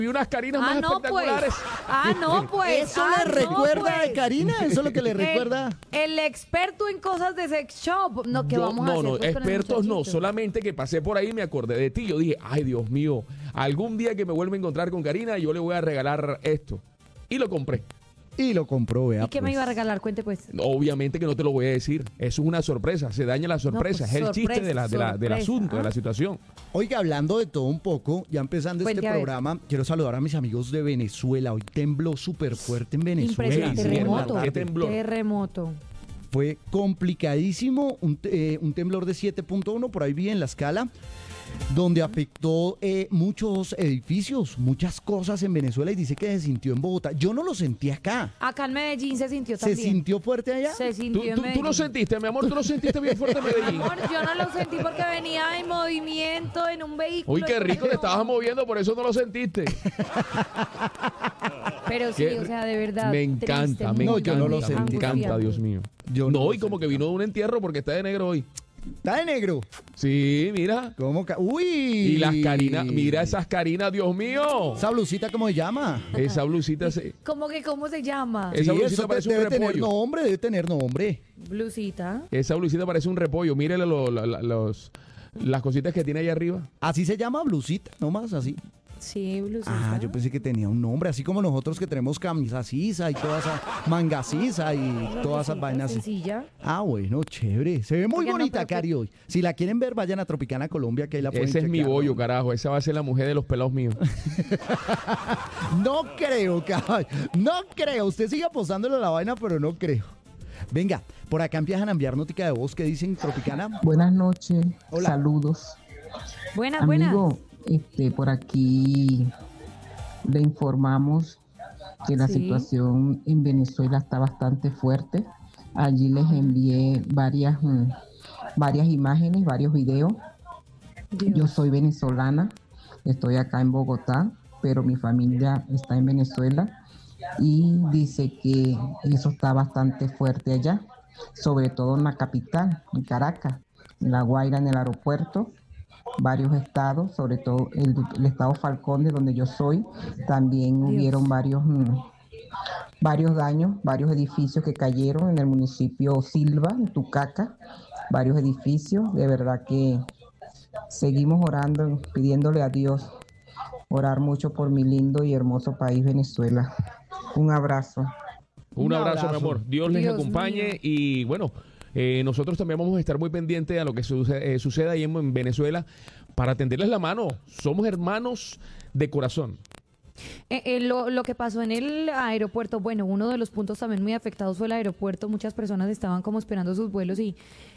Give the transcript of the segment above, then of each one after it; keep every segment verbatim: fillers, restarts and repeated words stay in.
vi unas Karinas Ah, más no, espectaculares. pues. Ah, no, pues. ¿Eso Ah, le no, recuerda pues. a Karina? ¿Eso es lo que le recuerda? El, el experto en cosas de sex shop. No, ¿qué Yo- vamos a no, hacer? no, pues, con el expertos no, muchachito? solamente que pasé por ahí y me acordé de ti. Yo dije, ay, Dios mío, algún día que me vuelva a encontrar con Karina, yo le voy a regalar esto. Y lo compré. Y lo compró, vea. ¿Y qué me pues. iba a regalar? Cuente, pues. Obviamente que no te lo voy a decir. Eso es una sorpresa. Se daña la sorpresa. pues, es el chiste de la, de la- del sorpresa, asunto, de ¿ah? la situación. Oiga, hablando de todo un poco, ya empezando Cuente, este a ver. programa, quiero saludar a mis amigos de Venezuela. Hoy tembló súper fuerte en Venezuela. Impresionante. Sí, sí, Terremoto. hermano, qué temblor. Terremoto. Fue complicadísimo, un, te- eh, un temblor de siete punto uno, por ahí vi en la escala, donde afectó eh, muchos edificios, muchas cosas en Venezuela y dice que se sintió en Bogotá. Yo no lo sentí acá. Acá en Medellín se sintió ¿Se también. sintió fuerte allá? Se ¿Tú, sintió en tú- tú Medellín. lo sentiste, mi amor? ¿Tú lo sentiste bien fuerte en Medellín? Amor, yo no lo sentí porque venía en movimiento en un vehículo. Uy, qué rico, te estabas moviendo, por eso no lo sentiste. Pero sí, Qué- o sea, de verdad. Me encanta, triste, me No, muy, yo no lo encanta, sentí me encanta, angustiante. Dios mío. Yo no no, lo y como sentí que vino de un entierro porque está de negro hoy. ¿Está de negro? Sí, mira. ¿Cómo? ca- ¡Uy! Y las Karinas, mira esas Karinas, Dios mío. ¿Esa blusita cómo se llama? Esa blusita, se- ¿Cómo que cómo se llama? Esa Sí, blusita eso parece un debe tener repollo. nombre, debe tener nombre. Blusita. esa blusita parece un repollo. Mírele lo- lo- la- los, las cositas que tiene ahí arriba. Así se llama blusita, nomás así. Sí, blusita. Ah, yo pensé que tenía un nombre, así como nosotros que tenemos camisa sisa y toda esa manga sisa y Una todas esas blusita vainas. así. sencilla. Ah, bueno, chévere. Se ve muy Oiga, no, bonita, pero que- Cari, hoy. Si la quieren ver, vayan a Tropicana Colombia, que ahí la pueden Ese es mi chequear, bollo, ¿no? carajo. Esa va a ser la mujer de los pelados míos. No creo, caballo. No creo. Usted sigue apostándole a la vaina, pero no creo. Venga, por acá empiezan a enviar notica de voz que dicen Tropicana. Buenas noches, Hola. saludos. Buenas, buenas. Amigo, este, por aquí le informamos que la Sí. situación en Venezuela está bastante fuerte. Allí les envié varias, mm, varias imágenes, varios videos. Dios. Yo soy venezolana, estoy acá en Bogotá, pero mi familia está en Venezuela y dice que eso está bastante fuerte allá, sobre todo en la capital, en Caracas, en La Guaira, en el aeropuerto, varios estados, sobre todo el, el estado Falcón, de donde yo soy, también Dios. hubieron varios, mm, varios daños, varios edificios que cayeron en el municipio Silva, en Tucaca, varios edificios, de verdad que seguimos orando, pidiéndole a Dios, orar mucho por mi lindo y hermoso país Venezuela. Un abrazo. Un, Un abrazo, abrazo. mi amor. Dios les Dios acompañe mío. y bueno, eh, nosotros también vamos a estar muy pendientes a lo que suce- eh, suceda ahí en, en Venezuela para tenderles la mano. Somos hermanos de corazón. Eh, eh, lo, lo que pasó en el aeropuerto, bueno, uno de los puntos también muy afectados fue el aeropuerto. Muchas personas estaban como esperando sus vuelos y,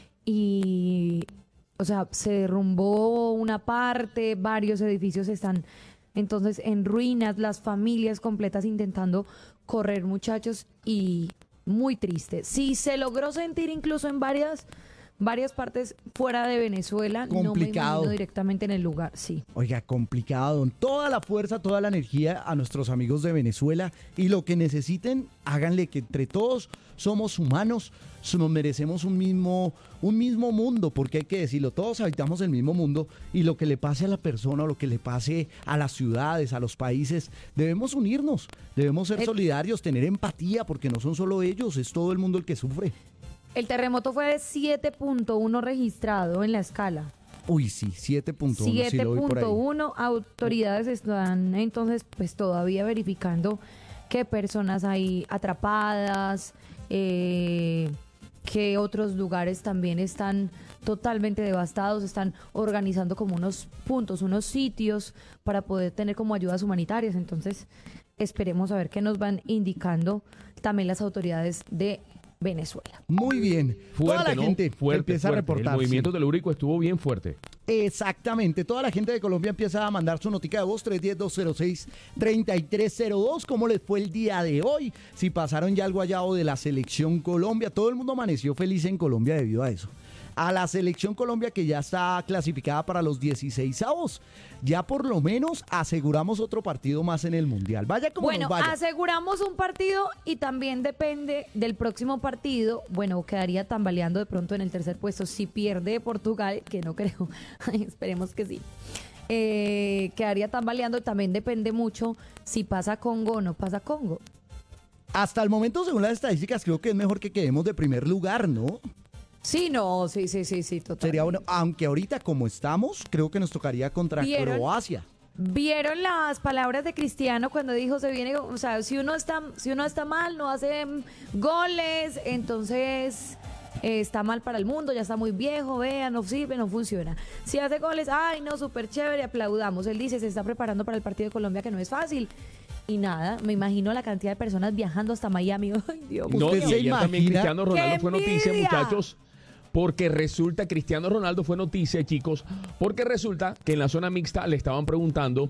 y o sea, se derrumbó una parte, varios edificios están entonces en ruinas, las familias completas intentando correr, muchachos, y muy triste. Si se logró sentir incluso en varias varias partes fuera de Venezuela, no me Complicado. imagino directamente en el lugar, sí. Oiga, complicado. Toda la fuerza, toda la energía a nuestros amigos de Venezuela y lo que necesiten, háganle, que entre todos somos humanos, nos merecemos un mismo, un mismo mundo, porque hay que decirlo, todos habitamos el mismo mundo y lo que le pase a la persona o lo que le pase a las ciudades, a los países, debemos unirnos, debemos ser Eh, solidarios, tener empatía, porque no son solo ellos, es todo el mundo el que sufre. El terremoto fue de siete punto uno registrado en la escala. Uy, sí, siete punto uno, sí siete lo vi por ahí. punto uno, autoridades están entonces pues todavía verificando qué personas hay atrapadas, eh, que otros lugares también están totalmente devastados, están organizando como unos puntos, unos sitios para poder tener como ayudas humanitarias. Entonces esperemos a ver qué nos van indicando también las autoridades de Venezuela. Muy bien. Fuerte, Toda la ¿no? gente Fuerte, empieza fuerte. a reportar. El movimiento sí. telúrico estuvo bien fuerte. Exactamente. Toda la gente de Colombia empieza a mandar su notica de voz tres uno cero, dos cero seis, tres tres cero dos. ¿Cómo les fue el día de hoy? Si pasaron ya algo allá o de la selección Colombia. Todo el mundo amaneció feliz en Colombia debido a eso. A la selección Colombia que ya está clasificada para los dieciseisavos. Ya por lo menos aseguramos otro partido más en el Mundial. Vaya como Bueno, nos vaya. aseguramos un partido y también depende del próximo partido. Bueno, quedaría tambaleando de pronto en el tercer puesto si pierde Portugal, que no creo. Ay, esperemos que sí. eh, quedaría tambaleando. También depende mucho si pasa Congo o no pasa Congo. Hasta el momento, según las estadísticas, creo que es mejor que quedemos de primer lugar, ¿no? Sí, no, sí, sí, sí, sí, total. Sería bueno, aunque ahorita como estamos, creo que nos tocaría contra ¿Vieron? Croacia. ¿Vieron las palabras de Cristiano cuando dijo se viene, o sea, si uno está, si uno está mal, no hace mm, goles, entonces eh, está mal para el mundo, ya está muy viejo, vea, no sirve, no funciona. Si hace goles, ay, no, súper chévere, aplaudamos. Él dice, se está preparando para el partido de Colombia, que no es fácil. Y nada, me imagino la cantidad de personas viajando hasta Miami. Ay, Dios mío. No, ¿Usted y se ayer también imagina? Cristiano Ronaldo ¡Qué fue noticia, envidia! muchachos. Porque resulta, Cristiano Ronaldo fue noticia, chicos, porque resulta que en la zona mixta le estaban preguntando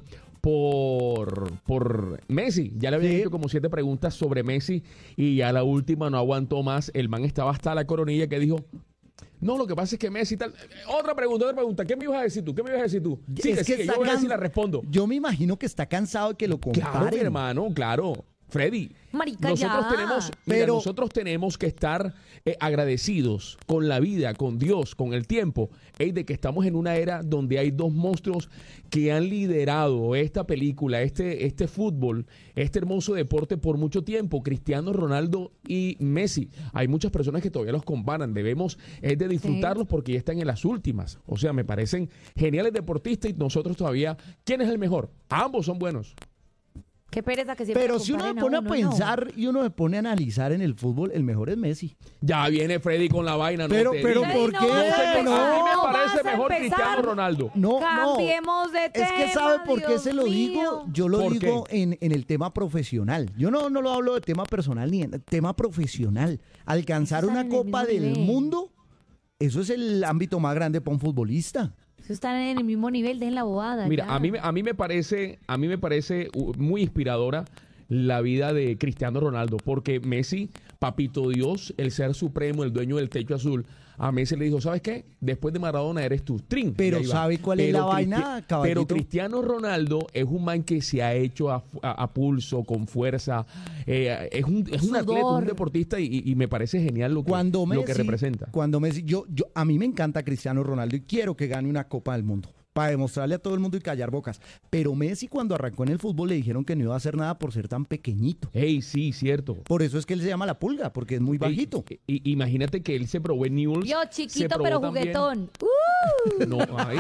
por, por Messi. Ya le habían Sí. hecho como siete preguntas sobre Messi y ya la última no aguantó más. El man estaba hasta la coronilla que dijo, no, lo que pasa es que Messi tal... Otra pregunta, otra pregunta. ¿Qué me ibas a decir tú? ¿Qué me ibas a decir tú? Sí, Es que sigue, está yo voy a can- decir la respondo. Yo me imagino que está cansado de que lo comparen. Claro, mi hermano, claro. Freddy, Marica, nosotros ya. tenemos, mira, Pero- nosotros tenemos que estar eh, agradecidos con la vida, con Dios, con el tiempo, ey, de que estamos en una era donde hay dos monstruos que han liderado esta película, este, este fútbol, este hermoso deporte por mucho tiempo, Cristiano Ronaldo y Messi. Hay muchas personas que todavía los comparan, debemos es de disfrutarlos porque ya están en las últimas. O sea, me parecen geniales deportistas y nosotros todavía, ¿quién es el mejor? Ambos son buenos. Qué pereza que siempre Pero lo si uno se comparen pone a, uno, pensar y uno se pone a analizar en el fútbol, el mejor es Messi. Ya viene Freddy con la vaina, no Pero- te pero digo. Ey, ¿por no, qué? no, señor, No. a mí me no parece vas a mejor empezar. Cristiano Ronaldo. No, Cambiemos de no. tema. Es que sabe por qué Dios se lo mío. digo. Yo lo ¿Por digo qué? en, en el tema profesional. Yo no, no lo hablo de tema personal ni en tema profesional. Alcanzar Están una en el copa mismo del nivel. mundo, eso es el ámbito más grande para un futbolista. Eso están en el mismo nivel, dejen la bobada. Mira, ya. a mí, me- a mí me parece, a mí me parece uh, muy inspiradora la vida de Cristiano Ronaldo, porque Messi, papito Dios, el ser supremo, el dueño del techo azul, a Messi le dijo, ¿sabes qué? Después de Maradona eres tú. Trin. Pero Y ahí va. ¿sabe cuál es la Cristi- vaina, caballito? Pero Cristiano Ronaldo es un man que se ha hecho a, a- a pulso, con fuerza. eh, es un, es un atleta, un Sudor. deportista y, y- y me parece genial lo que, Cuando Messi, lo que representa. Cuando Messi, yo, yo, a mí me encanta Cristiano Ronaldo y quiero que gane una Copa del Mundo para demostrarle a todo el mundo y callar bocas. Pero Messi cuando arrancó en el fútbol le dijeron que no iba a hacer nada por ser tan pequeñito. Ey, sí, cierto. Por eso es que él se llama la pulga, porque es muy bajito. Ey, i- imagínate que él se probó en Newell's. Yo, se chiquito, probó pero también- juguetón. ¡Uh! No, ay,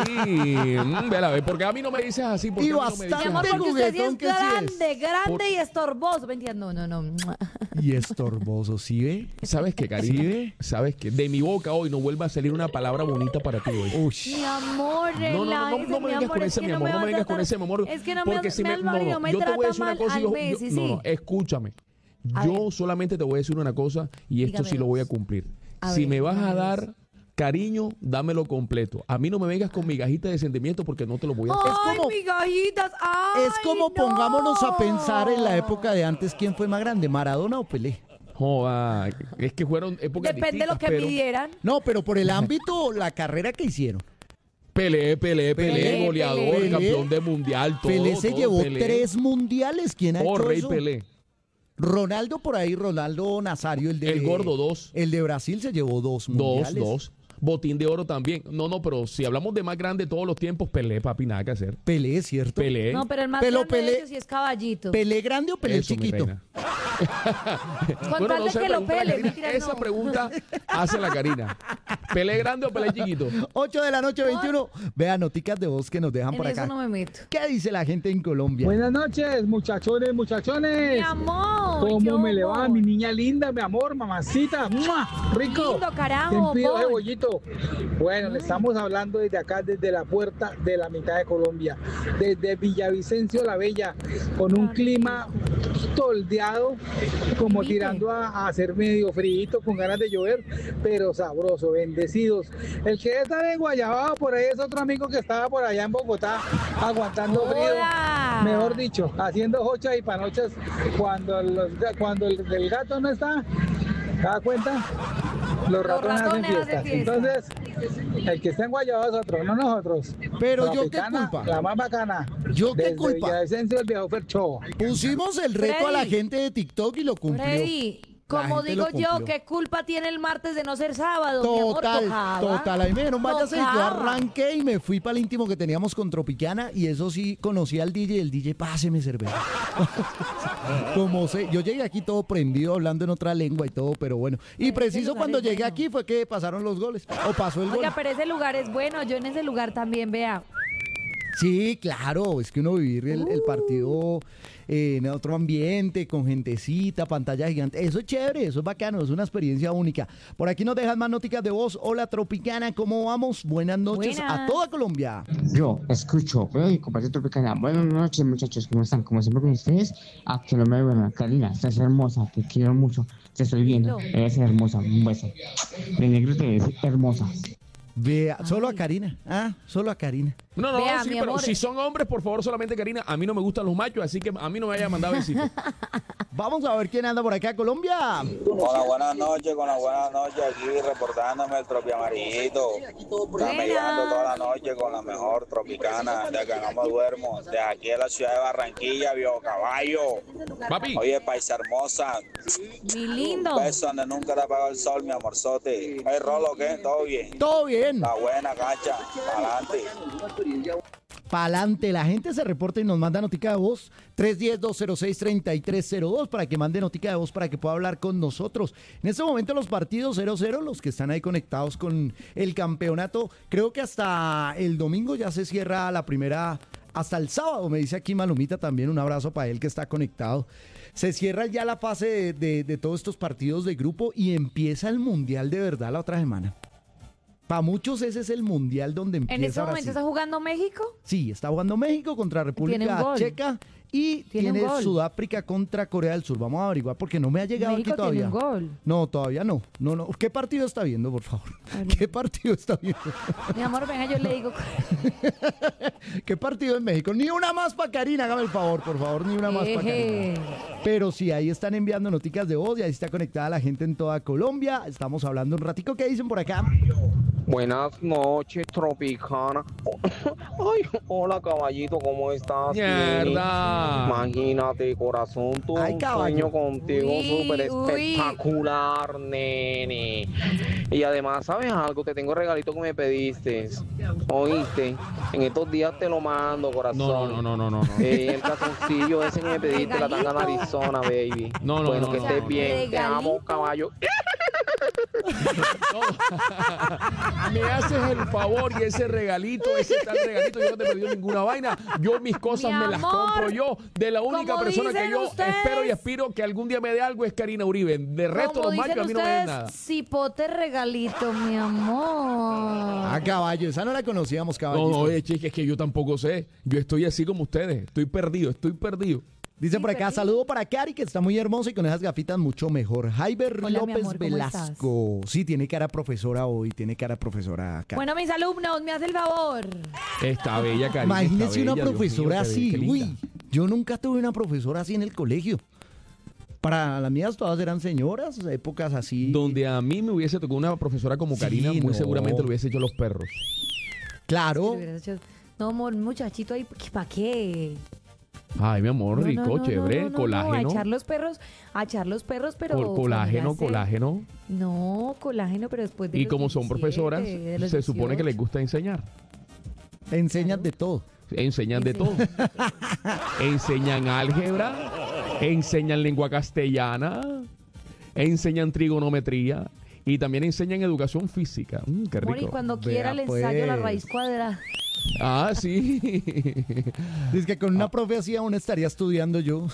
mm, vela, ve, porque a mí no me dices así. ¿Por Y qué a mí no me bastante dices Mi amor, así? porque usted sí es juguetón que sí es. grande, grande Por- y estorboso. Mentira, no, no, no. Y estorboso, ¿sí ve? ¿Sabes qué, ¿Sí cariño? ve? ¿Sabes qué? De mi boca hoy no vuelva a salir una palabra bonita para ti hoy. Uy. Mi amor, No, no, no, no, no me vengas con ese, mi amor, no me vengas con ese, mi amor. Es que no me, porque me, si me, me, no, no, me yo te trata voy a decir una mal cosa y al yo, yo- Messi, no, sí. no, escúchame. A Yo ver. solamente te voy a decir una cosa y esto Dígame sí lo voy a dos. cumplir. A si ver, me vas a dígame dar dos. cariño, dámelo completo. A mí no me vengas con migajita de sentimiento porque no te lo voy a hacer. Ay, como- migajitas, ay, Es como no. pongámonos a pensar en la época de antes quién fue más grande, Maradona o Pelé. Joda, es que fueron épocas Depende de lo distintas, que pero midieran. No, pero por el ámbito, la carrera que hicieron. Pelé, Pelé, Pelé, Pelé, goleador, Pelé. campeón de mundial, todo. Pelé se todo, llevó Pelé. tres mundiales. ¿Quién ha Oh, hecho Rey eso? Pelé. Ronaldo por ahí, Ronaldo Nazario, el de El gordo, dos. El de Brasil se llevó dos Dos, mundiales. dos. Botín de oro también. No, no, pero si hablamos de más grande de todos los tiempos, Pelé, papi, nada que hacer. Pelé, ¿cierto? Pelé. No, pero el más Pero grande de Pelé- ellos sí es caballito. ¿Pelé grande o Pelé Eso, mi chiquito? reina. Con tal de que lo pregúntale a pele, Karina. mentira, Esa no. pregunta hace la Karina. ¿Pelé grande o Pelé chiquito? ocho de la noche, veintiuno. Vean, noticas de voz que nos dejan En por eso acá. no me meto. ¿Qué dice la gente en Colombia? Buenas noches, muchachones, Mi muchachones. amor. ¿Cómo yo me le va, voy. mi niña linda, mi amor, mamacita? ¡Mua! Rico. Lindo, carajo, Te pido voy. cebollito. Bueno, le estamos hablando desde acá, desde la puerta de la mitad de Colombia, desde Villavicencio la Bella, con un clima toldeado, como ¿Viste? tirando a, a hacer medio frío, con ganas de llover, pero sabroso, bendecidos. El que está en Guayabao por ahí es otro amigo que estaba por allá en Bogotá, aguantando frío. Hola. Mejor dicho, haciendo hochas y panochas cuando, los, cuando el, el gato no está, ¿te das cuenta? Los ratones, ratones hacen hacen fiestas. fiesta. Entonces, el que está en Guayabao es otro, no nosotros. Pero La yo qué picana, culpa. La más bacana. ¿Yo qué Desde culpa? Villavicencio el viejo Fercho. Pusimos el reto a la Freddy. gente de TikTok y lo cumplió. Freddy, Como gente digo lo yo, cumplió. ¿qué culpa tiene el martes de no ser sábado? Mi amor, Total, tocaba. total. A mí me dijeron, váyase. Yo Tocaba. arranqué y me fui para el íntimo que teníamos con Tropicana. Y eso sí, conocí al D J. El D J, páseme cerveza. Como sé, yo llegué aquí todo prendido, hablando en otra lengua y todo, pero bueno. Y Pero ese preciso lugar cuando es llegué bueno. aquí fue que pasaron los goles. O pasó el gol. Oiga, pero ese lugar es bueno. Yo en ese lugar también, vea. Sí, claro, es que uno vivir el, el partido eh, en otro ambiente, con gentecita, pantalla gigante, eso es chévere, eso es bacano, es una experiencia única. Por aquí nos dejan más noticias de voz. Hola Tropicana, ¿cómo vamos? Buenas noches Buenas. a toda Colombia. Yo escucho, veo y comparto Tropicana. Buenas noches, muchachos, ¿cómo están? Como siempre con ustedes, a que no me vean. Karina, estás hermosa, te quiero mucho, te estoy viendo, eres hermosa, un beso. De negro te ves hermosa. Vea, solo a Karina, ah, solo a Karina. No, no, Vea, sí, mi pero amor. si son hombres, por favor, solamente Karina. A mí no me gustan los machos, así que a mí no me haya mandado besitos. Vamos a ver quién anda por acá, Colombia. Hola, buenas noches, con la buenas noches aquí reportándome el Tropi Amarillito. Estamos llegando toda la noche con la mejor Tropicana, de que no me duermo. De aquí de la ciudad de Barranquilla, Viejo Caballo. Papi, Oye, paisa hermosa, Mi lindo. un beso donde nunca te ha apagado el sol, mi amorzote. Hey, Rolo, ¿qué? ¿Todo bien? Todo bien. La buena, cacha, adelante. Pa'lante, la gente se reporta y nos manda notica de voz tres uno cero, dos cero seis, tres tres cero dos para que mande notica de voz para que pueda hablar con nosotros. En este momento los partidos cero cero, los que están ahí conectados con el campeonato, creo que hasta el domingo ya se cierra la primera, hasta el sábado, me dice aquí Malumita también, un abrazo para él que está conectado. Se cierra ya la fase de, de, de todos estos partidos de grupo y empieza el Mundial de verdad la otra semana. Para muchos ese es el Mundial donde empieza En este ahora momento sí. está jugando México. Sí, está jugando México contra Tiene un República gol. Checa y Tiene un tiene gol. Sudáfrica contra Corea del Sur. Vamos a averiguar porque no me ha llegado México aquí todavía. tiene un gol. No, todavía no. No, no. ¿Qué partido está viendo, por favor? Ay, ¿Qué partido está viendo? Mi amor, venga, yo le digo. ¿Qué partido en México? Ni una más para Karina, hágame el favor, por favor, ni una más para Eje. Karina. Pero sí, ahí están enviando noticias de voz y ahí está conectada la gente en toda Colombia. Estamos hablando un ratico. ¿Qué dicen por acá? Buenas noches, Tropicana. Ay, hola, caballito, ¿cómo estás? mierda. Imagínate, corazón, tuve Ay, un caballo. sueño contigo Uy, súper uy. espectacular, nene. Y además, ¿sabes algo? Te tengo el regalito que me pediste. ¿Oíste? En estos días te lo mando, corazón. No, no, no, no, no, no. Eh, el calzoncillo ese que me pediste, la tanga Regalito. Arizona, baby. No, no, bueno, no, que no, estés no. bien. Te amo, Regalito. caballo. No. Me haces el favor y ese regalito, ese tal regalito, yo no te he pedido ninguna vaina. Yo mis cosas Mi me las amor, compro yo. De la única como persona que dicen yo ustedes- espero y aspiro que algún día me dé algo es Karina Uribe. De resto, Como los machos dicen a mí no me den ustedes, nada. cipote regalito, mi amor. Ah, caballo, esa no la conocíamos, caballo. No, no, oye, chica, es que yo tampoco sé. Yo estoy así como ustedes. Estoy perdido, estoy perdido. Dice Sí, por acá, perdí. saludo para Cari, que está muy hermosa y con esas gafitas mucho mejor. Jaiber Hola, mi López amor, ¿cómo Velasco. Sí, tiene cara profesora hoy, tiene cara profesora acá. Bueno, mis alumnos, me hace el favor. Está bella, Karina. Imagínese está una bella, Dios profesora mío, qué- así. qué linda. Uy, yo nunca tuve una profesora así en el colegio. Para las mías todas eran señoras, épocas así. Donde a mí me hubiese tocado una profesora como Sí, Karina, muy no. seguramente lo hubiese hecho los perros. Claro. Le hubieras hecho- No, amor, muchachito ahí, ¿para qué? Ay, mi amor, No, no, rico, no, no, chévere, no, no, colágeno. No, a echar los perros, a echar los perros, pero... Col- colágeno, cuando ya se- colágeno. No, colágeno, pero después de Y los como son diecisiete, profesoras, de los se supone que les dieciocho. gusta enseñar. Enseñas Claro. de todo. Enseñan de todo. Enseñan álgebra, enseñan lengua castellana, enseñan trigonometría y también enseñan educación física. Mm, qué Amor, y rico. cuando Vea, quiera le ensayo la pues. raíz cuadrada. Ah, sí. Dice que con una profe así aún estaría estudiando yo.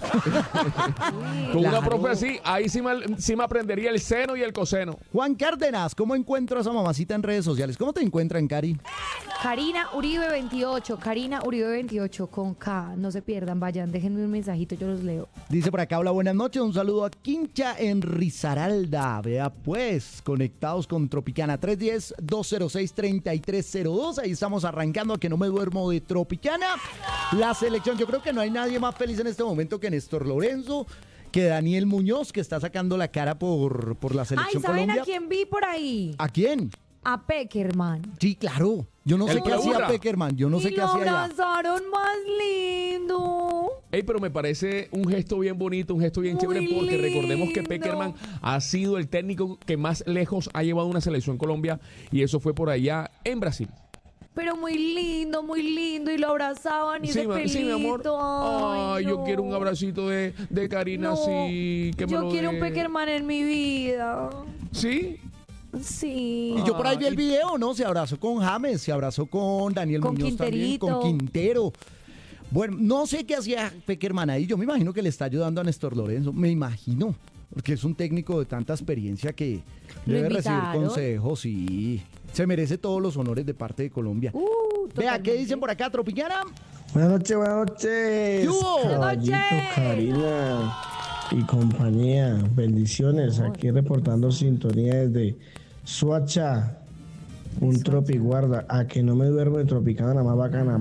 Con una Claro. profe así, ahí sí me, sí me aprendería el seno y el coseno. Juan Cárdenas, ¿cómo encuentro a esa mamacita en redes sociales? ¿Cómo te encuentran, Cari? Karina Uribe veintiocho, Karina Uribe veintiocho con K. No se pierdan, vayan, déjenme un mensajito, yo los leo. Dice por acá, hola, buenas noches. Un saludo a Quincha en Risaralda. Vea pues, conectados con Tropicana tres uno cero, dos cero seis, tres tres cero dos. Ahí estamos arrancando a que no me duermo de Tropicana. La selección, yo creo que no hay nadie más feliz en este momento que Néstor Lorenzo, que Daniel Muñoz, que está sacando la cara por, por la Ay, selección ¿saben Colombia. a quién vi por ahí? ¿A quién? A Peckerman. Sí, claro. Yo no sé El qué hacía Claburra. Peckerman. Yo no sé y qué lo hacía allá. abrazaron más lindo. Ey, pero me parece un gesto bien bonito, un gesto bien Muy chévere, porque recordemos que lindo. Pekerman ha sido el técnico que más lejos ha llevado una selección Colombia, y eso fue por allá en Brasil. Pero muy lindo, muy lindo. Y lo abrazaban y Sí, ese ma- pelito. sí, mi amor. Ay, Ay, yo no. quiero un abracito de, de Karina, No, sí. Que me yo lo quiero dé. un Pekerman en mi vida. ¿Sí? Sí. Y yo por ahí vi Ah, el y- video, ¿no? Se abrazó con James, se abrazó con Daniel Con Muñoz también, Quinterito. con Quintero. Bueno, no sé qué hacía Pekerman ahí. Yo me imagino que le está ayudando a Néstor Lorenzo. Me imagino. Porque es un técnico de tanta experiencia que ¿Lo debe recibir invitaron? consejos y se merece todos los honores de parte de Colombia. Uh, Vea, ¿qué totalmente. dicen por acá, Tropicana? Buenas noches, buenas noches. ¿Qué hubo? Caballito, Buenas noches. Karina y compañía. Bendiciones. Aquí reportando sintonía desde Suacha. Un tropiguarda. A que no me duermo de Tropicana, la más bacana.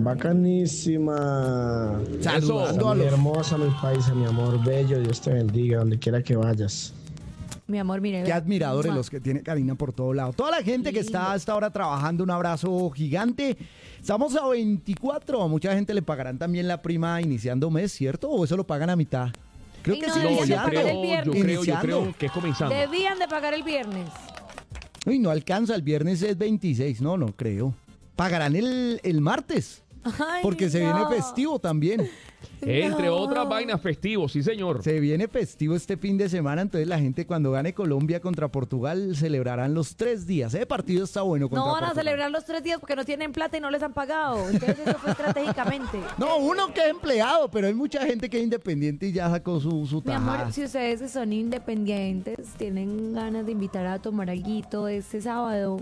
Bacanísima. Saludando a Mi los... hermosa, mi país, mi amor bello. Dios te bendiga, donde quiera que vayas. Mi amor, mire. Qué vea. admiradores Mua. los que tiene Karina por todo lado. Toda la gente que está a esta hora trabajando, un abrazo gigante. Estamos a veinticuatro. A mucha gente le pagarán también la prima iniciando mes, ¿cierto? ¿O eso lo pagan a mitad? Creo Y que no, sí, No, deberían de yo pagar creo, el yo viernes. creo, yo Iniciando. creo que es comenzando. Debían de pagar el viernes. Uy, no alcanza, el viernes es veintiséis. No, no creo. Pagarán el, el martes, Ay, porque se no. viene festivo también. Entre No. otras vainas festivos, sí, señor. Se viene festivo este fin de semana, entonces la gente cuando gane Colombia contra Portugal celebrarán los tres días. Ese partido está bueno contra No van a Portugal. celebrar los tres días porque no tienen plata y no les han pagado. Entonces eso fue estratégicamente. No, uno que es empleado, pero hay mucha gente que es independiente y ya sacó su, su Mi amor, tajada. si ustedes que son independientes, tienen ganas de invitar a tomar alguito este sábado.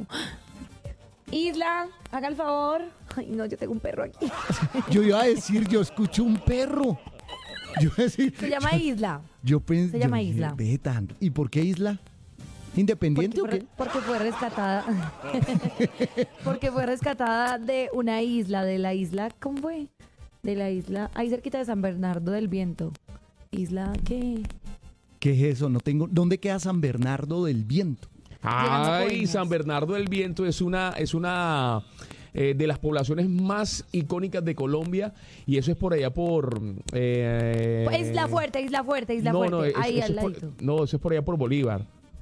Isla, haga el favor. Ay, no, yo tengo un perro aquí. Yo iba a decir, yo escucho un perro. Yo iba a decir, Se llama Isla. yo pensé, se llama yo dije, Isla. ve tan- ¿Y por qué Isla? ¿Independiente Porque o fue, qué? porque fue rescatada. Porque fue rescatada de una isla, de la isla, ¿cómo fue? De la isla, ahí cerquita de San Bernardo del Viento. Isla, ¿qué? ¿Qué es eso? No tengo. ¿Dónde queda San Bernardo del Viento? Llegando a Ay, Coveñas. San Bernardo del Viento es una, es una eh, de las poblaciones más icónicas de Colombia, y eso es por allá por... eh, Isla Fuerte, Isla Fuerte, Isla no, Fuerte. no, eso- ahí eso al es por- ladito. no, eso es por allá por Bolívar.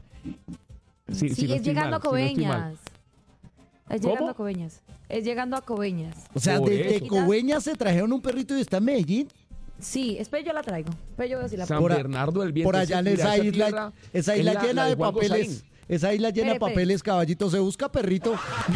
Sí, Sí, sí, no es estoy llegando mal, a sí, no estoy mal. Coveñas. Es llegando ¿Cómo? a Coveñas. Es llegando a Coveñas. O sea, Por desde eso. Coveñas se trajeron un perrito y está en Medellín. Sí, espera, yo la traigo. Espera, yo voy a decir la San Por a- Bernardo del Viento. Por allá en ese- mira, esa isla, tierra esa es isla la- llena la de Juan papeles. Gozaín. Esa isla llena de Espere, espere. papeles, caballito. Se busca perrito.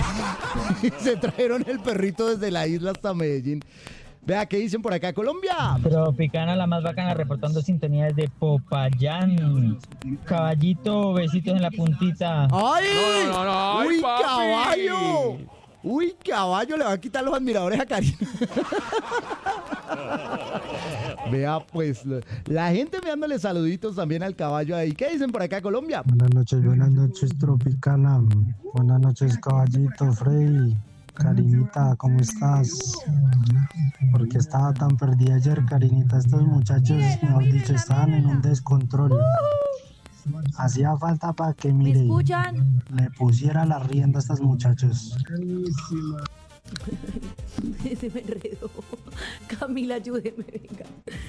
Se trajeron el perrito desde la isla hasta Medellín. Vea, ¿qué dicen por acá? Colombia. Tropicana, la más bacana, reportando sintonía desde Popayán. Caballito, besitos en la puntita. ¡Ay! No, no, no, no, ay, ¡Uy, papi! caballo! ¡Uy, caballo! Le va a quitar los admiradores a Karina. Vea, pues, lo- la gente enviándole saluditos también al caballo ahí. ¿Qué dicen por acá, Colombia? Buenas noches, buenas noches, Tropicana. Buenas noches, caballito, Freddy. Karinita, ¿cómo estás? Porque estaba tan perdida ayer, Karinita. Estos muchachos, mejor dicho, estaban en un descontrol. Hacía falta para que, ¿Me mire, escuchan? le pusiera la rienda a estos muchachos. Se me enredó. Camila, ayúdeme, venga.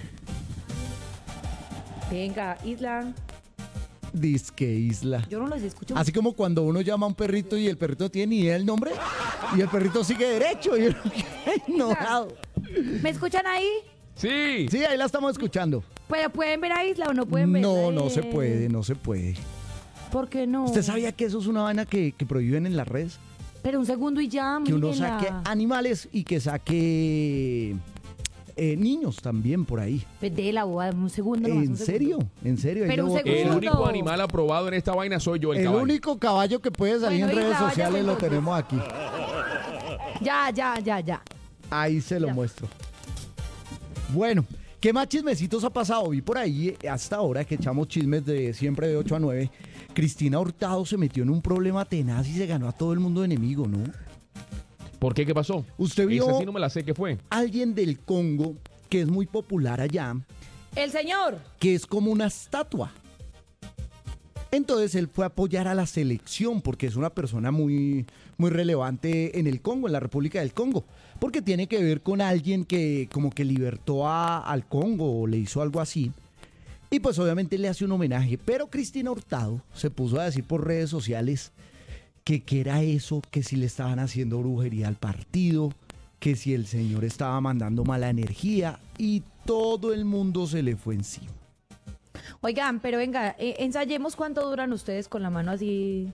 Venga, Isla. Disque Isla. Yo no los escucho. Así como cuando uno llama a un perrito y el perrito no tiene ni idea del nombre y el perrito sigue derecho y uno queda ignorado. ¿Me escuchan ahí? Sí. Sí, ahí la estamos escuchando. ¿Pero pueden ver a Isla o no pueden ver? No, no se puede, no se puede. ¿Por qué no? ¿Usted sabía que eso es una vaina que, que prohíben en las redes? Pero un segundo y ya, Que uno mírenla. saque animales y que saque eh, niños también por ahí. Pues de la boda, un segundo nomás, ¿En un segundo. serio? ¿En serio? Ahí Pero le un boté. El segundo. único animal aprobado en esta vaina soy yo, el, El caballo. único caballo que puede salir Bueno, en redes Isla, vaya sociales lo entonces. tenemos aquí. Ya, ya, ya, ya. Ahí se lo Ya. muestro. Bueno, ¿qué más chismecitos ha pasado? Vi por ahí eh, hasta ahora que echamos chismes de siempre de ocho a nueve. Cristina Hurtado se metió en un problema tenaz y se ganó a todo el mundo de enemigo, ¿no? ¿Por qué? ¿Qué pasó? ¿Usted vio Esa sí no me la sé. ¿Qué fue? alguien del Congo que es muy popular allá, El señor. que es como una estatua? Entonces él fue a apoyar a la selección porque es una persona muy, muy relevante en el Congo, en la República del Congo, porque tiene que ver con alguien que como que libertó a, al Congo o le hizo algo así. Y pues obviamente le hace un homenaje, pero Cristina Hurtado se puso a decir por redes sociales que qué era eso, que si le estaban haciendo brujería al partido, que si el señor estaba mandando mala energía y todo el mundo se le fue encima. Oigan, pero venga, eh, ensayemos cuánto duran ustedes con la mano así.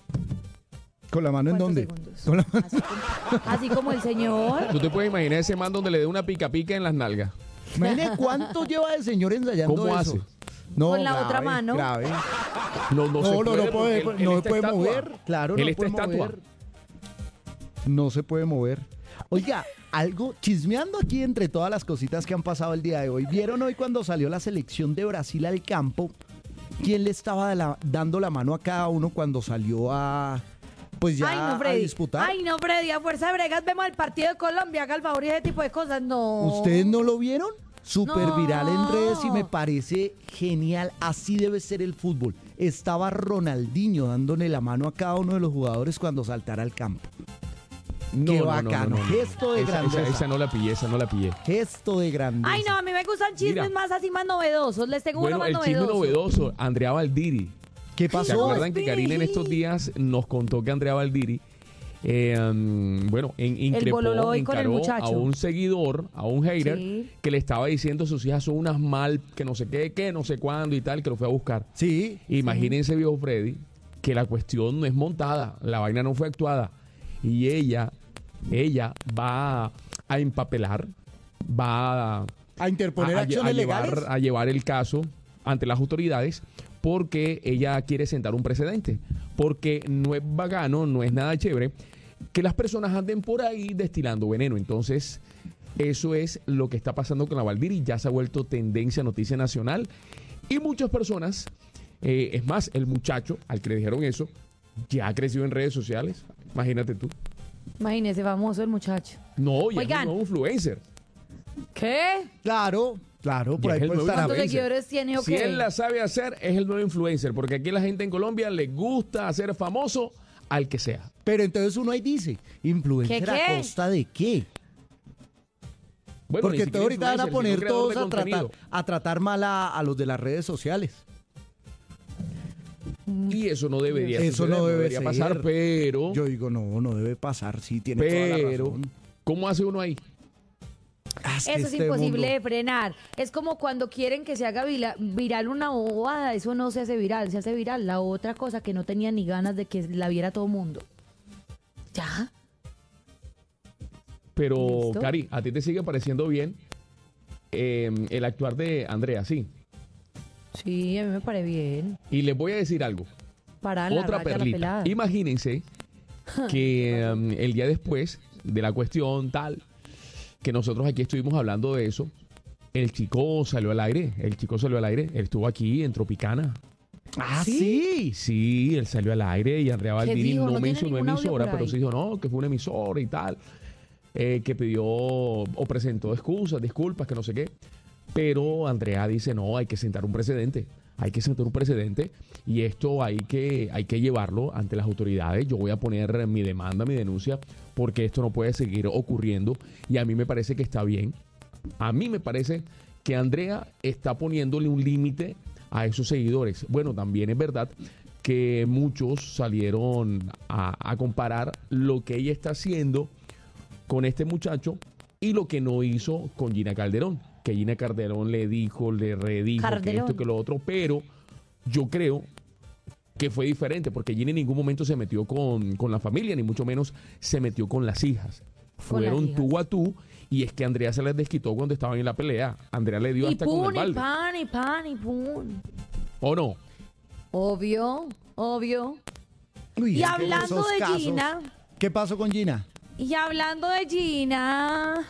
¿Con la mano en dónde? Segundos? ¿Con la mano? Así, como, así como el señor. ¿Tú te puedes imaginar ese man donde le dé una pica pica en las nalgas? Imagínate cuánto lleva el señor ensayando ¿Cómo eso. hace? No, Con la grave, otra mano. Grave. No, no, No, se no, puede, no puede, porque él- no él se está puede estatua. mover. Claro, Él no está puede estatua. mover. No se puede mover. Oiga, algo chismeando aquí entre todas las cositas que han pasado el día de hoy. ¿Vieron hoy cuando salió la selección de Brasil al campo? ¿Quién le estaba la- dando la mano a cada uno cuando salió a, pues ya Ay, no, a Freddy. disputar? Ay, no, Freddy. A fuerza de bregas vemos el partido de Colombia, haga el favor y ese tipo de cosas. No. ¿Ustedes no lo vieron? Súper viral en No. redes y me parece genial. Así debe ser el fútbol. Estaba Ronaldinho dándole la mano a cada uno de los jugadores cuando saltara al campo. No, Qué no, no, bacano. no, no. Gesto de Esa- grandeza. Esa, esa no la pillé, esa no la pillé. Gesto de grandeza. Ay, no, a mí me gustan chismes Mira. más así, más novedosos. Les tengo Bueno, uno más el chisme novedoso. novedoso, Andrea Valdiri. ¿Qué ¿Se pasó? acuerdan que Karina en estos días nos contó que Andrea Valdiri, eh, um, bueno, en, increpó, bololo hoy con el encaró muchacho. a un seguidor, a un hater, Sí. que le estaba diciendo sus hijas son unas mal, que no sé qué, que no sé cuándo y tal, que lo fue a buscar. Sí. Imagínense, viejo Freddy, que la cuestión no es montada, la vaina no fue actuada. Y ella, ella va a empapelar, va a, A interponer a- a- acciones a llevar, legales. a llevar el caso ante las autoridades porque ella quiere sentar un precedente. Porque no es bacano, no es nada chévere que las personas anden por ahí destilando veneno. Entonces, eso es lo que está pasando con la Valdiri. Ya se ha vuelto tendencia, noticia nacional. Y muchas personas, eh, es más, el muchacho al que le dijeron eso, ya ha crecido en redes sociales. Imagínate tú. Imagínese, famoso el muchacho. No, ya Oigan. es un nuevo influencer. ¿Qué? Claro, claro, por Ya ahí es el puede nuevo estar. ¿Cuántos influencer. seguidores tiene o Si qué? él la sabe hacer, es el nuevo influencer, porque aquí la gente en Colombia le gusta hacer famoso al que sea. Pero entonces uno ahí dice, ¿influencer ¿Qué, a qué? costa de qué? Bueno, Porque ni siquiera todos ahorita van a influencer, poner sino creador todos de a tratar, contenido. a tratar mal a, a los de las redes sociales. Y eso no debería Eso suceder, no debe debería ser. pasar, pero, Yo digo, no, no debe pasar, sí, tiene toda la pero, razón. ¿cómo hace uno ahí? Ah, es que Eso es este imposible mundo- de frenar. Es como cuando quieren que se haga vila- viral una bobada. Eso no se hace viral, se hace viral. La otra cosa que no tenía ni ganas de que la viera todo el mundo. ¿Ya? Pero, ¿Listo? Cari, ¿a ti te sigue pareciendo bien eh, el actuar de Andrea? Sí. Sí, a mí me parece bien. Y les voy a decir algo. Para la Otra raya, la perlita. pelada. Imagínense que um, el día después de la cuestión tal, que nosotros aquí estuvimos hablando de eso, el chico salió al aire, el chico salió al aire, él estuvo aquí en Tropicana. Ah, sí. Sí, él salió al aire y Andrea Valdiri dijo? no, ¿No tiene mencionó ningún audio emisora, por pero ahí? sí dijo, no, que fue una emisora y tal, eh, que pidió o presentó excusas, disculpas, que no sé qué. Pero Andrea dice, no, hay que sentar un precedente, hay que sentar un precedente y esto hay que, hay que llevarlo ante las autoridades. Yo voy a poner mi demanda, mi denuncia, porque esto no puede seguir ocurriendo y a mí me parece que está bien. A mí me parece que Andrea está poniéndole un límite a esos seguidores. Bueno, también es verdad que muchos salieron a, a comparar lo que ella está haciendo con este muchacho y lo que no hizo con Gina Calderón. Que Gina Calderón le dijo, le redijo que Calderón. esto, que lo otro, pero yo creo que fue diferente porque Gina en ningún momento se metió con, con la familia, ni mucho menos se metió con las hijas. Con las Fueron hijas. tú a tú y es que Andrea se les desquitó cuando estaban en la pelea. Andrea le dio Y hasta con el pun, y balde. pan, y pan, y pun. ¿O no? Obvio, obvio. Uy, Y es que hablando esos de casos- Gina, ¿Qué pasó con Gina? y hablando de Gina.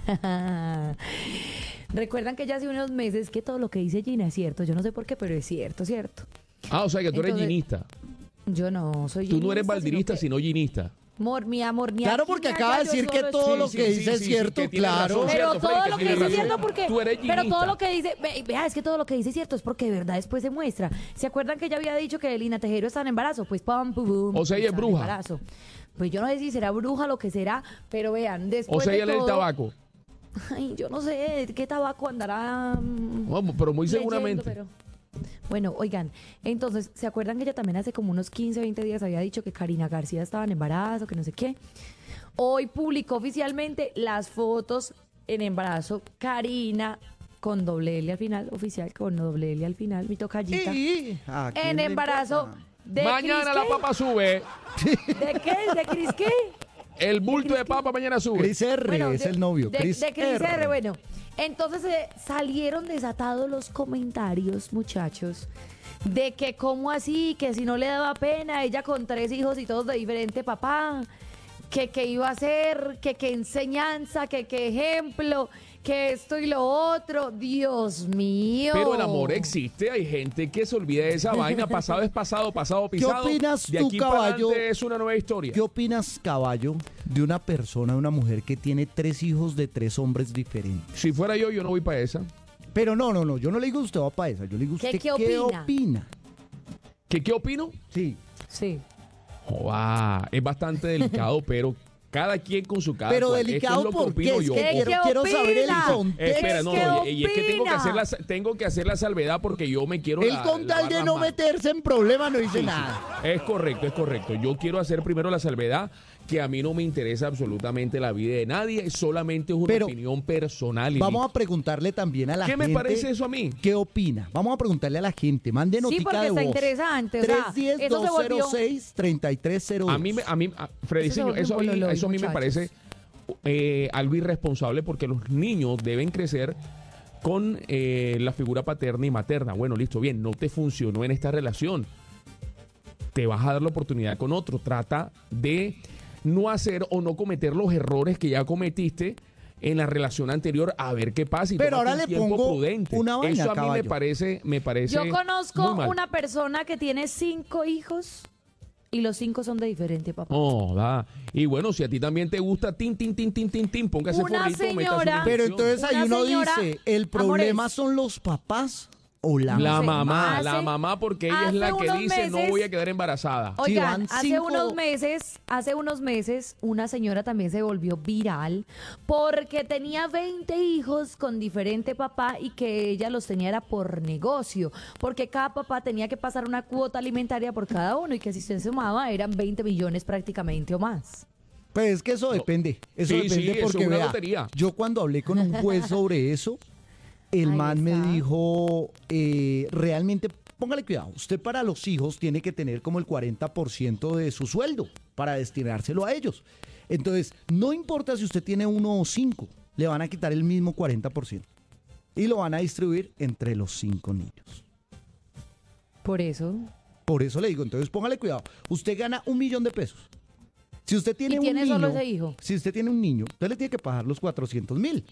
Recuerdan que ya hace unos meses que todo lo que dice Gina es cierto. Yo no sé por qué, pero es cierto, cierto. Ah, o sea que tú eres Entonces, ginista. Yo no soy Tú no eres ginista, valdirista, sino sino ginista. que- Amor, mi amor, ni Claro, aquí, porque ni acaba allá, de yo decir que solo todo estoy- lo Sí, que sí, dice sí, es sí, cierto, que tiene claro. razón. Pero Cierto, todo Freddy, lo que que tiene dice es razón. cierto porque, Tú eres pero todo ginista. lo que dice, ve- vea, es que todo lo que dice es cierto, es porque de verdad después se muestra. ¿Se acuerdan que ella había dicho que Lina Tejero está en embarazo? Pues pam, pum, pum. O sea, ella es está en bruja. embarazo. Pues yo no sé si será bruja lo que será, pero vean, después O sea, de ella lee el todo- tabaco. Ay, yo no sé qué tabaco andará. mm, Vamos, pero muy leyendo, seguramente. pero- Bueno, oigan, entonces, ¿se acuerdan que ella también hace como unos quince, veinte días había dicho que Karina García estaba en embarazo, que no sé qué? Hoy publicó oficialmente las fotos en embarazo. Karina con doble L al final, oficial con doble L al final, mi tocallita. Sí, ¿a quién En le embarazo importa? de Mañana Cris la qué? papa sube. ¿De qué? ¿De Cris qué? El bulto de papa mañana sube. Chris R Bueno, es de- el novio. De, Chris, de Cris R. R, bueno. Entonces eh, salieron desatados los comentarios, muchachos, de que cómo así, que si no le daba pena, ella con tres hijos y todos de diferente papá, que qué iba a hacer, que qué enseñanza, que qué ejemplo, que esto y lo otro. Dios mío. Pero el amor existe, hay gente que se olvida de esa vaina. Pasado es pasado, pasado ¿Qué pisado. opinas de tú, aquí para caballo? adelante es una nueva historia. ¿Qué opinas, caballo, de una persona, de una mujer que tiene tres hijos de tres hombres diferentes? Si fuera yo, yo no voy para esa. Pero no, no, no, yo no le digo a usted va para esa, yo le digo a ¿Qué- usted qué qué opina? opina. ¿Qué, qué opino? Sí. Sí. Joda, es bastante delicado, pero cada quien con su cada Pero cual. delicado, Esto es lo ¿por que opino qué? yo. Es que ¿Qué- quiero, qué quiero saber el opina? contexto. Espera, no, ¿Qué no, y es que tengo que, opina? hacer la, tengo que hacer la salvedad porque yo me quiero Él la- con tal lavar de las no manos. meterse en problemas no dice Sí, sí. nada. Es correcto, es correcto. Yo quiero hacer primero la salvedad que a mí no me interesa absolutamente la vida de nadie, solamente es una Pero opinión personal. y Vamos a listo. preguntarle también a la ¿Qué gente. me parece eso a mí? ¿Qué opina? Vamos a preguntarle a la gente. Mande Sí, notica porque de está voz. interesante. O sea, tres diez, eso se dos cero volvió... seis, treinta y tres cero dos. A mí, me- a mí, a- Freddy, Eso se señor, volvió eso, a un mí, bololoy, eso a mí me muchachos. parece eh, algo irresponsable porque los niños deben crecer con eh, la figura paterna y materna. Bueno, listo, bien, no te funcionó en esta relación. Te vas a dar la oportunidad con otro. Trata de no hacer o no cometer los errores que ya cometiste en la relación anterior, a ver qué pasa. Y Pero tómate ahora un le tiempo pongo prudente. una vaina, Eso a mí me caballo. parece, me parece Yo muy conozco mal. una persona que tiene cinco hijos y los cinco son de diferente papá. Oh, da. Y bueno, si a ti también te gusta tin, tin, tin, tin, tin, tin, póngase Una forrito, métase señora- una Pero inyección. entonces ahí Una uno señora- dice, ¿el problema Amores. son los papás o la, La sé, mamá, hace- la mamá, porque ella es la hace que unos dice no meses- voy a quedar embarazada. Sí, Oigan, van hace cinco- unos meses, hace unos meses, una señora también se volvió viral porque tenía veinte hijos con diferente papá y que ella los tenía era por negocio, porque cada papá tenía que pasar una cuota alimentaria por cada uno y que si se sumaba eran veinte millones prácticamente o más. Pues es que eso depende. Eso Sí, depende sí, eso porque es una vea, lotería. yo cuando hablé con un juez sobre eso, el Ahí man me está. dijo, eh, realmente, póngale cuidado, usted para los hijos tiene que tener como el cuarenta por ciento de su sueldo para destinárselo a ellos. Entonces, no importa si usted tiene uno o cinco, le van a quitar el mismo cuarenta por ciento y lo van a distribuir entre los cinco niños. Por eso. Por eso le digo, entonces póngale cuidado. Usted gana un millón de pesos. Si usted tiene ¿Y un tiene niño, solo ese hijo? si usted tiene un niño, usted le tiene que pagar los cuatrocientos mil.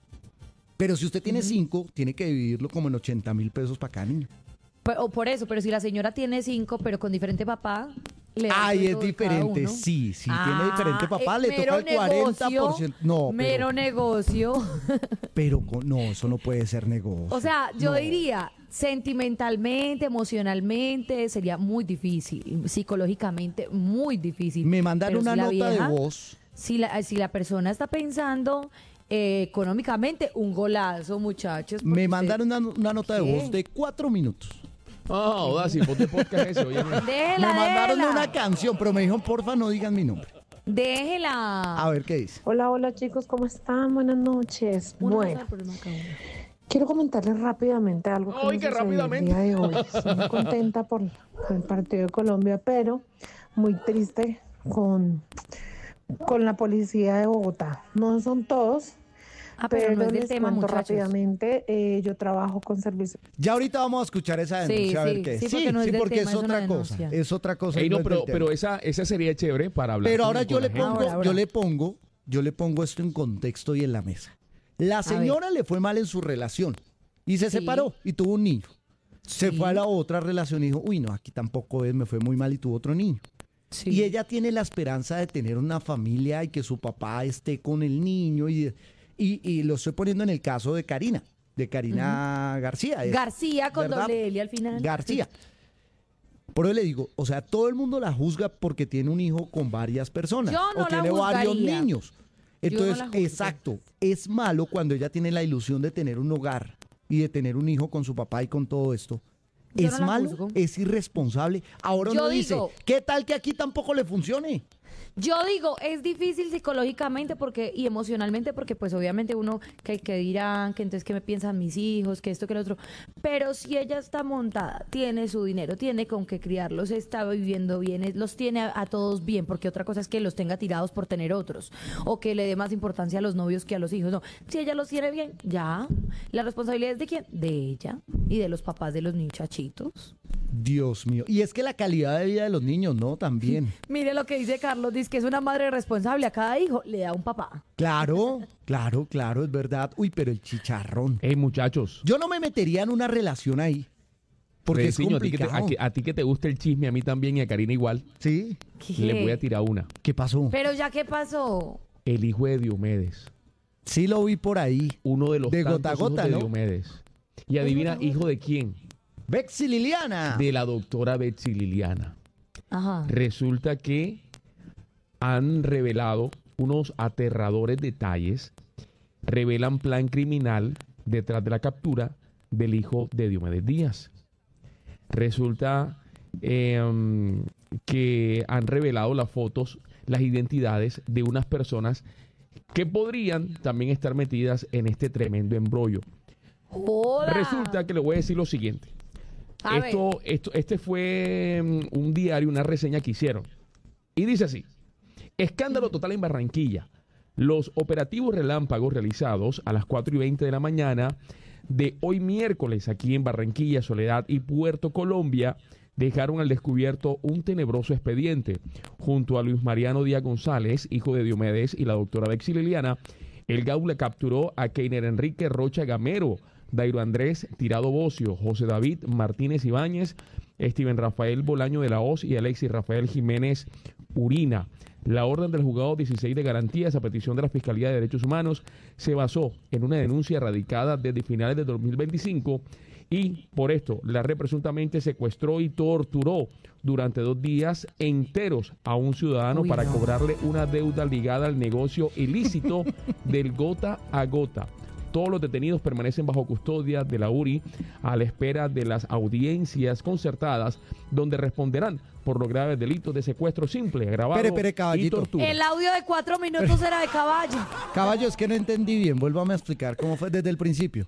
Pero si usted tiene cinco, tiene que dividirlo como en ochenta mil pesos para cada niño. Pe- O por eso, pero si la señora tiene cinco, pero con diferente papá, le da el Ahí es sueldo de cada diferente, uno. sí, sí, Ah, tiene diferente papá, eh, le mero toca el cuarenta por ciento. negocio, No, Mero pero, negocio. pero con- no, eso no puede ser negocio. O sea, yo No. diría, sentimentalmente, emocionalmente, sería muy difícil. Psicológicamente, muy difícil. Me mandan Pero una si la nota vieja- de voz. Si la, si la persona está pensando eh, económicamente, un golazo, muchachos. porque Me usted- mandaron una, una nota de ¿Qué? voz de cuatro minutos. Ah, oh, sí, ponte podcast ese, oye. Déjela, Me mandaron déjela. una canción, pero me dijeron, porfa, no digan mi nombre. Déjela. A ver qué dice. Hola, hola chicos, ¿cómo están? Buenas noches. Uno Bueno, pasa por el macabro. quiero comentarles rápidamente algo que ¡Ay, me qué sucedió rápidamente! el día de hoy. Estoy muy contenta por, por el partido de Colombia, pero muy triste con, con la policía de Bogotá. No son todos, Ah, pero, no es del les tema, cuento muchachos. rápidamente. eh, yo trabajo con servicios. Ya ahorita vamos a escuchar esa Sí, denuncia, a ver sí, qué es. sí, porque no es del porque tema, es es una otra cosa. denuncia. Es otra cosa. Ey, y no, es pero, del tema. pero esa, esa sería chévere para hablar. Pero con- ahora con yo la le gente. pongo, Ahora, ahora. yo le pongo, yo le pongo esto en contexto y en la mesa. La señora le fue mal en su relación y se Sí. separó y tuvo un niño. Se Sí. fue a la otra relación y dijo, uy, no, aquí tampoco es, me fue muy mal y tuvo otro niño. Sí. Y ella tiene la esperanza de tener una familia y que su papá esté con el niño. Y, y, y lo estoy poniendo en el caso de Karina, de Karina uh-huh. García. Es, García con ¿verdad? doble L al final. García. Por eso le digo, o sea, todo el mundo la juzga porque tiene un hijo con varias personas. Yo no o tiene la varios juzgaría. niños. Entonces, Yo no la exacto, es malo cuando ella tiene la ilusión de tener un hogar y de tener un hijo con su papá y con todo esto. Yo Es no la malo, juzgo. es irresponsable. Ahora Yo uno dice, digo- ¿qué tal que aquí tampoco le funcione? Yo digo, es difícil psicológicamente porque y emocionalmente porque pues obviamente uno que, que dirán, que entonces qué me piensan mis hijos, que esto, que lo otro. Pero si ella está montada, tiene su dinero, tiene con qué criarlos, está viviendo bien, es- los tiene a, a todos bien, porque otra cosa es que los tenga tirados por tener otros o que le dé más importancia a los novios que a los hijos. No, si ella los tiene bien, ya. ¿La responsabilidad es de quién? De ella y de los papás de los muchachitos. Dios mío. Y es que la calidad de vida de los niños, ¿no? También. Mire lo que dice Carlos, dice que es una madre responsable, a cada hijo le da un papá. Claro, claro, claro, es verdad. Uy, pero el chicharrón. Hey, muchachos. Yo no me metería en una relación ahí. Porque es Reciño, a ti, que te, complicado. a, que- a ti que te gusta el chisme, a mí también y a Karina igual. Sí. ¿Qué? Le voy a tirar una. ¿Qué pasó? Pero ya, ¿qué pasó? El hijo de Diomedes. Sí lo vi por ahí. Uno de los De tantos gota a hijos gota, de ¿no? Diomedes. Y adivina, ¿hijo de quién? Bexy Liliana. De la doctora Betsy Liliana. Ajá. Resulta que han revelado unos aterradores detalles, revelan plan criminal detrás de la captura del hijo de Diomedes Díaz. Resulta eh, que han revelado las fotos, las identidades de unas personas que podrían también estar metidas en este tremendo embrollo. Joda. Resulta que le voy a decir lo siguiente. A Esto, esto, este fue mm, un diario, una reseña que hicieron. Y dice así: escándalo total en Barranquilla. Los operativos relámpagos realizados a las cuatro y veinte de la mañana de hoy miércoles aquí en Barranquilla, Soledad y Puerto Colombia dejaron al descubierto un tenebroso expediente. Junto a Luis Mariano Díaz González, hijo de Diomedes, y la doctora Bexy Liliana, el Gaula capturó a Keiner Enrique Rocha Gamero, Dairo Andrés Tirado Bocio, José David Martínez Ibáñez, Steven Rafael Bolaño de la Hoz y Alexis Rafael Jiménez Urina. La orden del juzgado dieciséis de garantías a petición de la Fiscalía de Derechos Humanos se basó en una denuncia radicada desde finales de dos mil veinticinco y por esto la red presuntamente secuestró y torturó durante dos días enteros a un ciudadano Uy, para no. cobrarle una deuda ligada al negocio ilícito del gota a gota. Todos los detenidos permanecen bajo custodia de la U R I a la espera de las audiencias concertadas donde responderán por los graves delitos de secuestro simple, agravado Pere, pere, y caballito. tortura. El audio de cuatro minutos era de caballo. Caballo, es que no entendí bien. Vuélvame a explicar cómo fue desde el principio.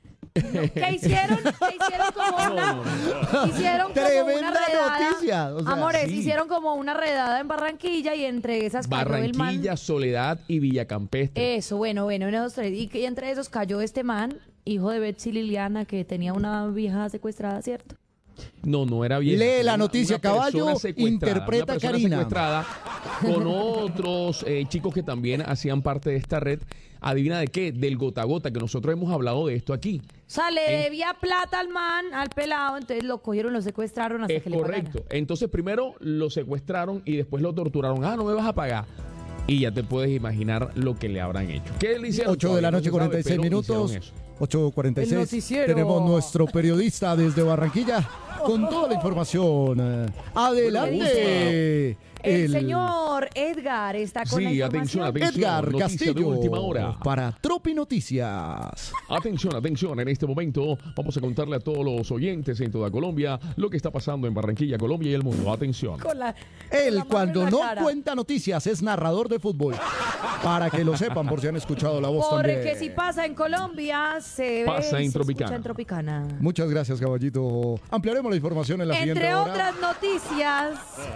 ¿Qué hicieron? ¿Qué hicieron como una, hicieron como Tremenda una redada? noticia, o sea, Amores, sí. hicieron como una redada en Barranquilla y entre esas cayó el man. Barranquilla, Soledad y Villacampestre. Eso, bueno, bueno, uno, dos, tres. Y, que entre esos cayó este man, hijo de Betsy Liliana, que tenía una vieja secuestrada, ¿cierto? No, no era bien. Lee la noticia, caballo, interpreta una persona Karina. secuestrada con otros eh, chicos que también hacían parte de esta red. Adivina de qué, del gota a gota, que nosotros hemos hablado de esto aquí. O sea, le En- debía plata al man, al pelado, entonces lo cogieron, lo secuestraron hasta Es que le pagaran. correcto. Entonces primero lo secuestraron y después lo torturaron. Ah, no me vas a pagar. Y ya te puedes imaginar lo que le habrán hecho. ¿Qué le hicieron? ocho de la Todavía no noche, se sabe, cuarenta y seis pero minutos. hicieron eso. ocho cuarenta y El seis. noticiero. Tenemos nuestro periodista desde Barranquilla con toda la información. Eh, Adelante. El, señor Edgar está con la Sí, información. atención, atención. Edgar Noticia de Castillo última hora. para Tropi Noticias. Atención, atención, en este momento vamos a contarle a todos los oyentes en toda Colombia lo que está pasando en Barranquilla, Colombia y el mundo. Atención. Con la- Él la mano cuando en la no cara. cuenta noticias es narrador de fútbol. Para que lo sepan por si han escuchado la voz Porque también. si pasa en Colombia, se ve Pasa y en se Tropicana. escucha en Tropicana. Muchas gracias, caballito. Ampliaremos la información en la siguiente Entre hora. otras noticias.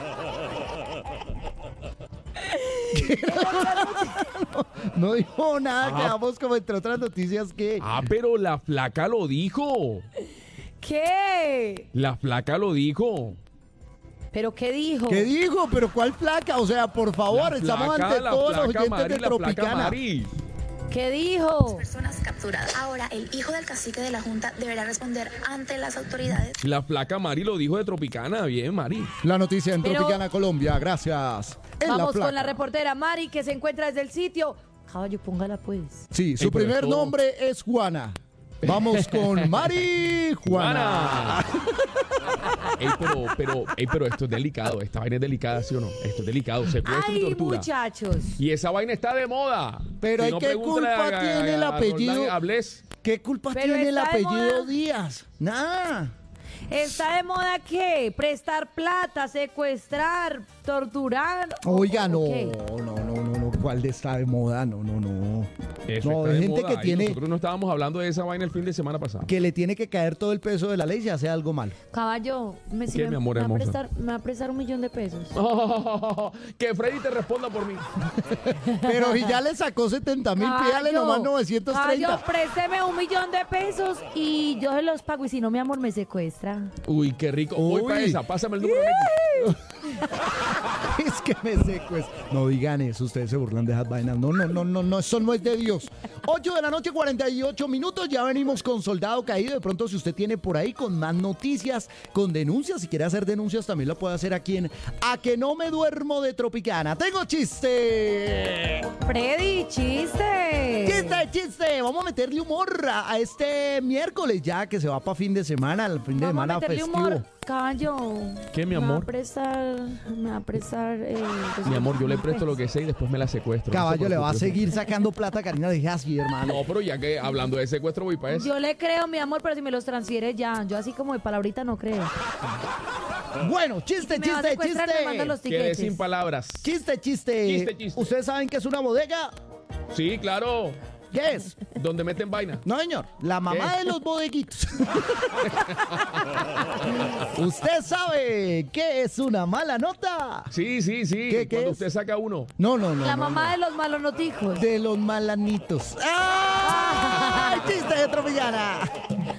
No dijo nada, Ah. quedamos como entre otras noticias que... Ah, pero la flaca lo dijo. ¿Qué? La flaca lo dijo. ¿Pero qué dijo? ¿Qué dijo? ¿Pero cuál flaca? O sea, por favor, La estamos flaca, ante la todos los flaca oyentes Mari, de la flaca Tropicana. Mari. ¿Qué dijo? Personas capturadas. Ahora, el hijo del cacique de la Junta deberá responder ante las autoridades. La flaca Mari lo dijo de Tropicana. Bien, Mari. La noticia en Pero- Tropicana, Colombia. Gracias. En la Vamos flaca. con la reportera Mari, que se encuentra desde el sitio. Caballo, póngala pues. Sí, su Ey, pero primer esto- nombre es Juana. Vamos con Mari Juana. Ey, pero, pero, ey, pero esto es delicado. Esta vaina es delicada, ¿sí o no? Esto es delicado. Secuestro y Ay, tortura. muchachos. Y esa vaina está de moda. Pero Si ¿y no, qué pregúntale culpa a- a- tiene el a apellido? Roldán Ablés. ¿Qué culpa Pero tiene el está de apellido moda. Díaz? Nada. ¿Está de moda qué? ¿Prestar plata, secuestrar, torturar? Oiga, ¿O- no, o qué? no, no, no, no. ¿Cuál de está de moda? No, no, no. Eso No, está hay de gente moda. que Y tiene- Nosotros no estábamos hablando de esa vaina el fin de semana pasado. Que le tiene que caer todo el peso de la ley si hace algo mal. Caballo, me, si ¿Qué, me, mi amor me va a hermoso? prestar, me va a prestar un millón de pesos. Que Freddy te responda por mí. Pero si ya le sacó setenta mil, pídale Caballo, nomás novecientos treinta. Caballo, présteme un millón de pesos y yo se los pago. Y si no, mi amor, me secuestra. Uy, qué rico. Voy Uy. para esa. Pásame el número. Nicky. Es que me secues. No digan eso, ustedes se burlan de esas vainas. No, no, no, no, no, eso no es de Dios. ocho de la noche, cuarenta y ocho minutos. Ya venimos con Soldado Caído. De pronto, si usted tiene por ahí con más noticias, con denuncias, si quiere hacer denuncias, también lo puede hacer aquí en A Que No Me Duermo de Tropicana. ¡Tengo chiste! Freddy, chiste. ¡Chiste, chiste! Vamos a meterle humor a, a este miércoles ya que se va para fin de semana, el fin de Vamos a semana meterle festivo. humor. Caballo. ¿Qué, mi Me va a amor? prestar, me va a prestar... eh, pues, Mi amor, yo le presto lo que sé y después me la secuestro. No se Caballo le va a preocupe. seguir sacando plata, Karina, deje así, hermano. No, pero ya que hablando de secuestro voy para eso. Yo le creo, mi amor, pero si me los transfiere ya. Yo así como de palabrita no creo. Bueno, chiste, Si me va a chiste, secuestrar, me manda los chiste. Quedé tiquetes. sin palabras. Chiste, chiste. Chiste, chiste. ¿Ustedes saben qué es una bodega? Sí, claro. ¿Qué es? Donde meten vaina. No, señor. La mamá ¿Qué? de los bodeguitos. ¿Usted sabe qué es una mala nota? Sí, sí, sí. ¿Qué, qué Cuando es? usted saca uno. No, no, no. La no, mamá no. de los malonotijos. De los malanitos. ¡Ay! ¡Chiste de Tropicana!